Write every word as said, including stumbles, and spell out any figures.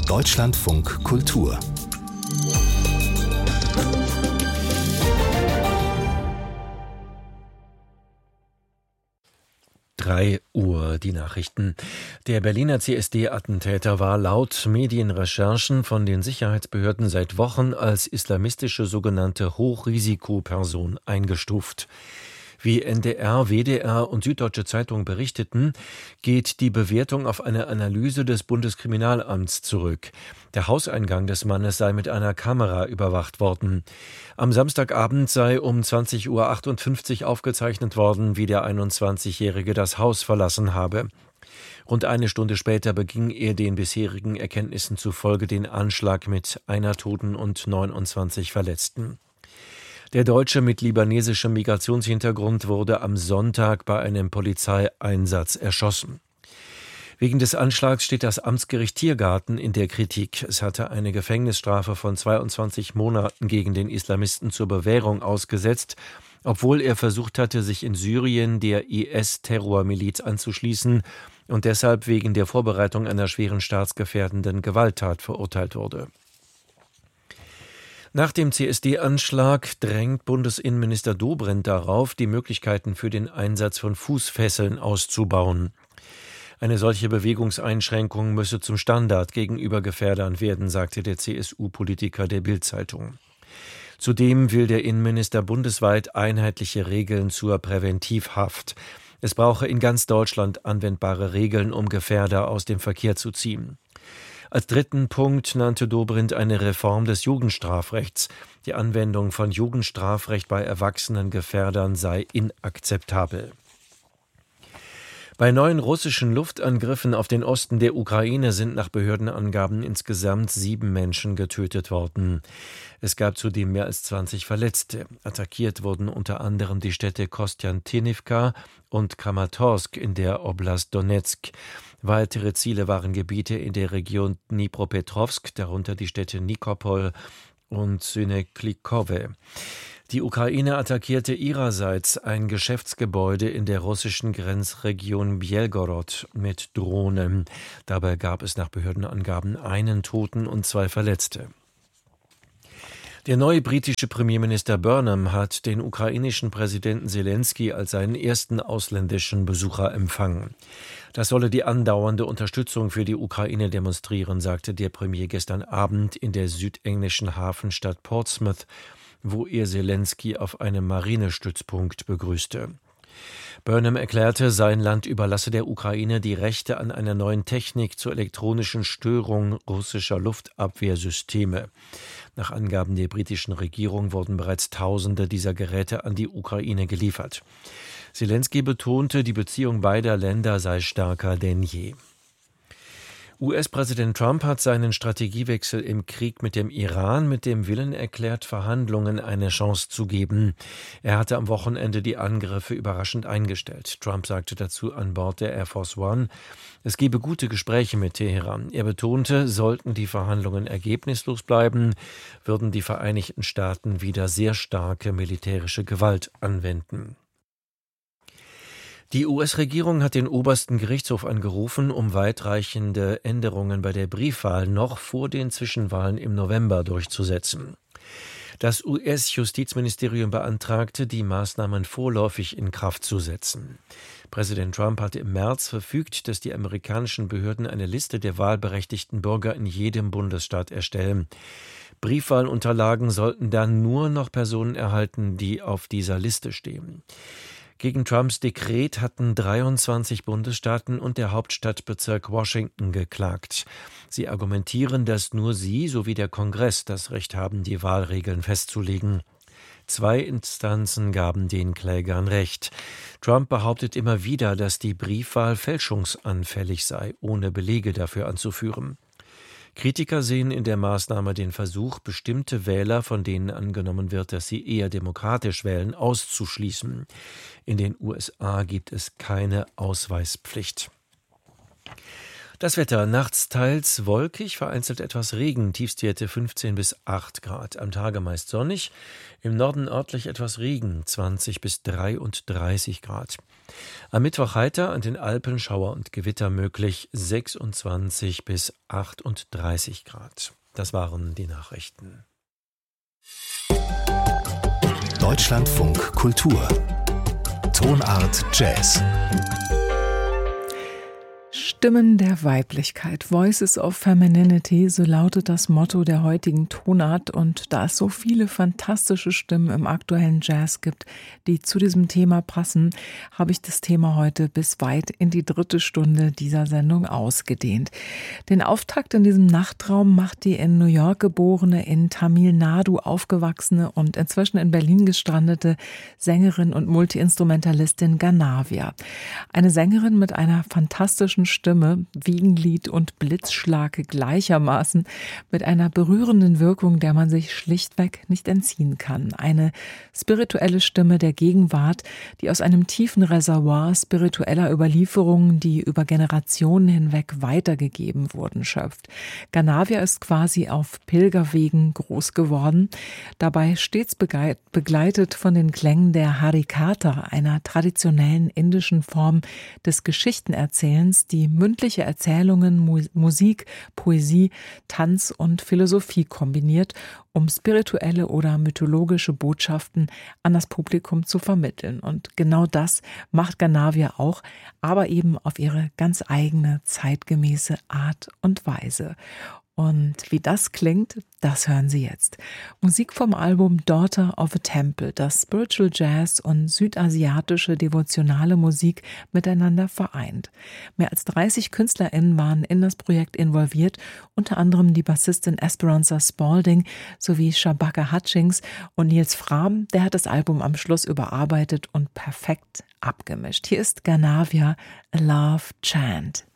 Deutschlandfunk Kultur. drei Uhr, die Nachrichten. Der Berliner C S D-Attentäter war laut Medienrecherchen von den Sicherheitsbehörden seit Wochen als islamistische sogenannte Hochrisikoperson eingestuft. Wie N D R, W D R und Süddeutsche Zeitung berichteten, geht die Bewertung auf eine Analyse des Bundeskriminalamts zurück. Der Hauseingang des Mannes sei mit einer Kamera überwacht worden. Am Samstagabend sei um zwanzig Uhr achtundfünfzig aufgezeichnet worden, wie der einundzwanzigjährige das Haus verlassen habe. Rund eine Stunde später beging er den bisherigen Erkenntnissen zufolge den Anschlag mit einer Toten und neunundzwanzig Verletzten. Der Deutsche mit libanesischem Migrationshintergrund wurde am Sonntag bei einem Polizeieinsatz erschossen. Wegen des Anschlags steht das Amtsgericht Tiergarten in der Kritik. Es hatte eine Gefängnisstrafe von zweiundzwanzig Monaten gegen den Islamisten zur Bewährung ausgesetzt, obwohl er versucht hatte, sich in Syrien der I S-Terrormiliz anzuschließen und deshalb wegen der Vorbereitung einer schweren staatsgefährdenden Gewalttat verurteilt wurde. Nach dem C S D-Anschlag drängt Bundesinnenminister Dobrindt darauf, die Möglichkeiten für den Einsatz von Fußfesseln auszubauen. Eine solche Bewegungseinschränkung müsse zum Standard gegenüber Gefährdern werden, sagte der C S U-Politiker der Bild-Zeitung. Zudem will der Innenminister bundesweit einheitliche Regeln zur Präventivhaft. Es brauche in ganz Deutschland anwendbare Regeln, um Gefährder aus dem Verkehr zu ziehen. Als dritten Punkt nannte Dobrindt eine Reform des Jugendstrafrechts. Die Anwendung von Jugendstrafrecht bei erwachsenen Gefährdern sei inakzeptabel. Bei neuen russischen Luftangriffen auf den Osten der Ukraine sind nach Behördenangaben insgesamt sieben Menschen getötet worden. Es gab zudem mehr als zwanzig Verletzte. Attackiert wurden unter anderem die Städte Kostjantinivka und Kramatorsk in der Oblast Donezk. Weitere Ziele waren Gebiete in der Region Dnipropetrovsk, darunter die Städte Nikopol und Syneklikowe. Die Ukraine attackierte ihrerseits ein Geschäftsgebäude in der russischen Grenzregion Bjelgorod mit Drohnen. Dabei gab es nach Behördenangaben einen Toten und zwei Verletzte. Der neue britische Premierminister Burnham hat den ukrainischen Präsidenten Selenskyj als seinen ersten ausländischen Besucher empfangen. Das solle die andauernde Unterstützung für die Ukraine demonstrieren, sagte der Premier gestern Abend in der südenglischen Hafenstadt Portsmouth, wo er Selenskyj auf einem Marinestützpunkt begrüßte. Burnham erklärte, sein Land überlasse der Ukraine die Rechte an einer neuen Technik zur elektronischen Störung russischer Luftabwehrsysteme. Nach Angaben der britischen Regierung wurden bereits Tausende dieser Geräte an die Ukraine geliefert. Selenskyj betonte, die Beziehung beider Länder sei stärker denn je. U S-Präsident Trump hat seinen Strategiewechsel im Krieg mit dem Iran mit dem Willen erklärt, Verhandlungen eine Chance zu geben. Er hatte am Wochenende die Angriffe überraschend eingestellt. Trump sagte dazu an Bord der Air Force One, es gebe gute Gespräche mit Teheran. Er betonte, sollten die Verhandlungen ergebnislos bleiben, würden die Vereinigten Staaten wieder sehr starke militärische Gewalt anwenden. Die U S-Regierung hat den obersten Gerichtshof angerufen, um weitreichende Änderungen bei der Briefwahl noch vor den Zwischenwahlen im November durchzusetzen. Das U S-Justizministerium beantragte, die Maßnahmen vorläufig in Kraft zu setzen. Präsident Trump hatte im März verfügt, dass die amerikanischen Behörden eine Liste der wahlberechtigten Bürger in jedem Bundesstaat erstellen. Briefwahlunterlagen sollten dann nur noch Personen erhalten, die auf dieser Liste stehen. Gegen Trumps Dekret hatten dreiundzwanzig Bundesstaaten und der Hauptstadtbezirk Washington geklagt. Sie argumentieren, dass nur sie sowie der Kongress das Recht haben, die Wahlregeln festzulegen. Zwei Instanzen gaben den Klägern Recht. Trump behauptet immer wieder, dass die Briefwahl fälschungsanfällig sei, ohne Belege dafür anzuführen. Kritiker sehen in der Maßnahme den Versuch, bestimmte Wähler, von denen angenommen wird, dass sie eher demokratisch wählen, auszuschließen. In den U S A gibt es keine Ausweispflicht. Das Wetter nachts teils wolkig, vereinzelt etwas Regen, Tiefstwerte fünfzehn bis acht Grad. Am Tage meist sonnig, im Norden örtlich etwas Regen, zwanzig bis dreiunddreißig Grad. Am Mittwoch heiter, an den Alpen Schauer und Gewitter möglich, sechsundzwanzig bis achtunddreißig Grad. Das waren die Nachrichten. Deutschlandfunk Kultur. Tonart Jazz. Stimmen der Weiblichkeit, Voices of Femininity, so lautet das Motto der heutigen Tonart. Und da es so viele fantastische Stimmen im aktuellen Jazz gibt, die zu diesem Thema passen, habe ich das Thema heute bis weit in die dritte Stunde dieser Sendung ausgedehnt. Den Auftakt in diesem Nachtraum macht die in New York geborene, in Tamil Nadu aufgewachsene und inzwischen in Berlin gestrandete Sängerin und Multiinstrumentalistin Ganavia. Eine Sängerin mit einer fantastischen Stimme, Wiegenlied und Blitzschlag gleichermaßen, mit einer berührenden Wirkung, der man sich schlichtweg nicht entziehen kann. Eine spirituelle Stimme der Gegenwart, die aus einem tiefen Reservoir spiritueller Überlieferungen, die über Generationen hinweg weitergegeben wurden, schöpft. Ganavia ist quasi auf Pilgerwegen groß geworden, dabei stets begleitet von den Klängen der Harikata, einer traditionellen indischen Form des Geschichtenerzählens, die mündliche Erzählungen, Mu- Musik, Poesie, Tanz und Philosophie kombiniert, um spirituelle oder mythologische Botschaften an das Publikum zu vermitteln. Und genau das macht Ganavia auch, aber eben auf ihre ganz eigene, zeitgemäße Art und Weise. Und wie das klingt, das hören Sie jetzt. Musik vom Album Daughter of a Temple, das Spiritual Jazz und südasiatische devotionale Musik miteinander vereint. Mehr als dreißig KünstlerInnen waren in das Projekt involviert, unter anderem die Bassistin Esperanza Spalding sowie Shabaka Hutchings, und Nils Frahm, der hat das Album am Schluss überarbeitet und perfekt abgemischt. Hier ist Ganavia, A Love Chant.